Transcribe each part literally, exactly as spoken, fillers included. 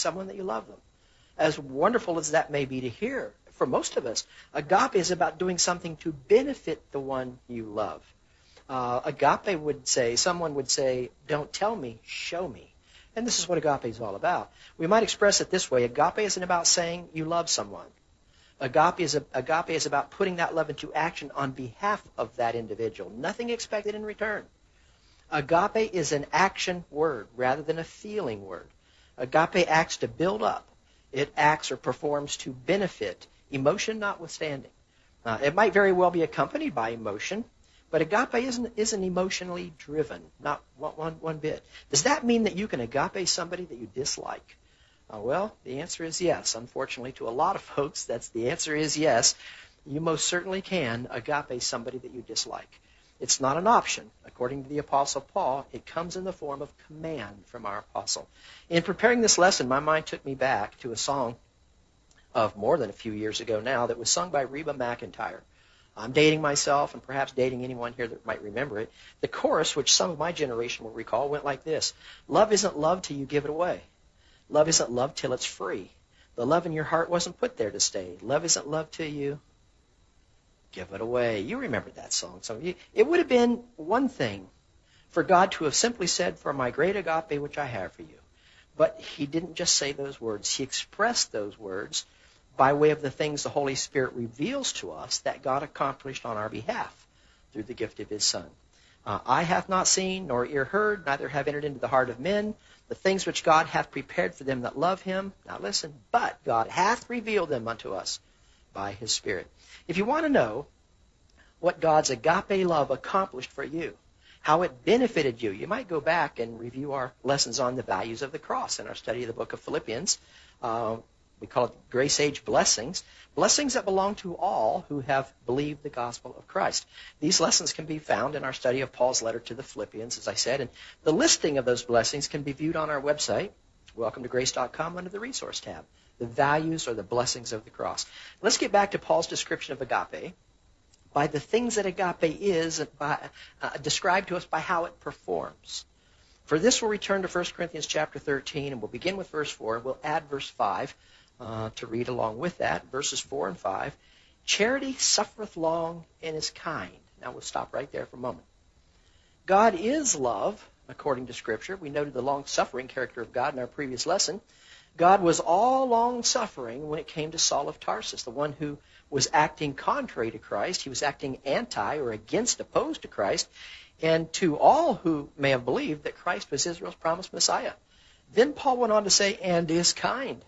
someone that you love them. As wonderful as that may be to hear, for most of us, agape is about doing something to benefit the one you love. Uh, agape would say, someone would say, don't tell me, show me. And this is what agape is all about. We might express it this way. Agape isn't about saying you love someone. Agape is, a, agape is about putting that love into action on behalf of that individual. Nothing expected in return. Agape is an action word rather than a feeling word. Agape acts to build up. It acts or performs to benefit, emotion notwithstanding. Uh, it might very well be accompanied by emotion, but agape isn't, isn't emotionally driven, not one, one, one bit. Does that mean that you can agape somebody that you dislike? Uh, well, the answer is yes. Unfortunately, to a lot of folks, that's the answer is yes. You most certainly can agape somebody that you dislike. It's not an option. According to the Apostle Paul, it comes in the form of command from our apostle. In preparing this lesson, my mind took me back to a song of more than a few years ago now that was sung by Reba McEntire. I'm dating myself and perhaps dating anyone here that might remember it. The chorus, which some of my generation will recall, went like this. Love isn't love till you give it away. Love isn't love till it's free. The love in your heart wasn't put there to stay. Love isn't love till you give it away. You remember that song. So it would have been one thing for God to have simply said, for my great agape which I have for you. But he didn't just say those words. He expressed those words by way of the things the Holy Spirit reveals to us that God accomplished on our behalf through the gift of his Son. Uh, eye hath not seen, nor ear heard, neither have entered into the heart of men, the things which God hath prepared for them that love him. Now listen, but God hath revealed them unto us by his Spirit. If you want to know what God's agape love accomplished for you, how it benefited you, you might go back and review our lessons on the values of the cross in our study of the book of Philippians. Uh, we call it Grace Age Blessings. Blessings that belong to all who have believed the gospel of Christ. These lessons can be found in our study of Paul's letter to the Philippians, as I said, and the listing of those blessings can be viewed on our website, welcome to grace dot com, under the resource tab. The values or the blessings of the cross. Let's get back to Paul's description of agape by the things that agape is by, uh, described to us by how it performs. For this, we'll return to First Corinthians chapter thirteen, and we'll begin with verse four. We'll add verse five uh, to read along with that, verses four and five. Charity suffereth long and is kind. Now we'll stop right there for a moment. God is love, according to Scripture. We noted the long-suffering character of God in our previous lesson. God was all long-suffering when it came to Saul of Tarsus, the one who was acting contrary to Christ. He was acting anti or against, opposed to Christ, and to all who may have believed that Christ was Israel's promised Messiah. Then Paul went on to say, and is kind.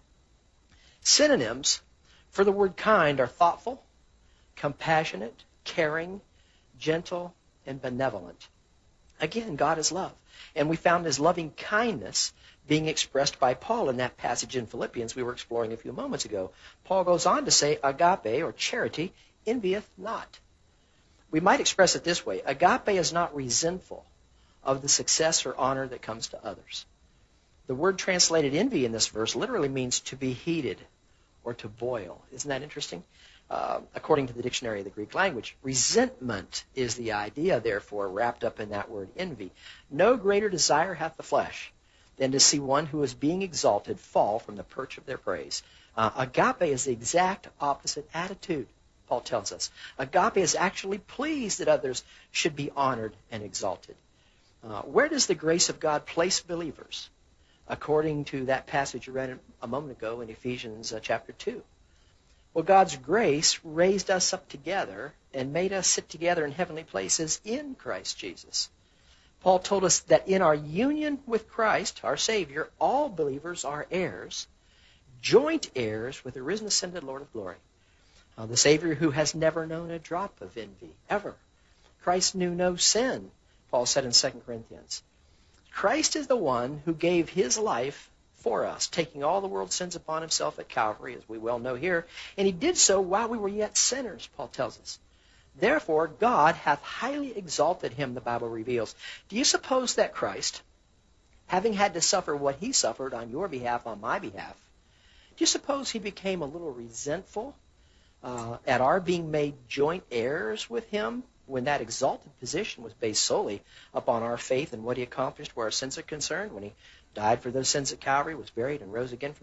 Synonyms for the word kind are thoughtful, compassionate, caring, gentle, and benevolent. Again, God is love. And we found his loving kindness being expressed by Paul in that passage in Philippians we were exploring a few moments ago. Paul goes on to say, agape, or charity, envieth not. We might express it this way. Agape is not resentful of the success or honor that comes to others. The word translated envy in this verse literally means to be heated or to boil. Isn't that interesting? Uh, according to the dictionary of the Greek language, resentment is the idea, therefore, wrapped up in that word envy. No greater desire hath the flesh than to see one who is being exalted fall from the perch of their praise. Uh, agape is the exact opposite attitude, Paul tells us. Agape is actually pleased that others should be honored and exalted. Uh, where does the grace of God place believers? According to that passage you read a moment ago in Ephesians uh, chapter two. Well, God's grace raised us up together and made us sit together in heavenly places in Christ Jesus. Paul told us that in our union with Christ, our Savior, all believers are heirs, joint heirs with the risen, ascended Lord of glory. Uh, the Savior who has never known a drop of envy, ever. Christ knew no sin, Paul said in Second Corinthians. Christ is the one who gave his life for us, taking all the world's sins upon himself at Calvary, as we well know here, and he did so while we were yet sinners, Paul tells us. Therefore, God hath highly exalted him, the Bible reveals. Do you suppose that Christ, having had to suffer what he suffered on your behalf, on my behalf, do you suppose he became a little resentful uh, at our being made joint heirs with him when that exalted position was based solely upon our faith and what he accomplished where our sins are concerned, when he died for those sins at Calvary, was buried, and rose again from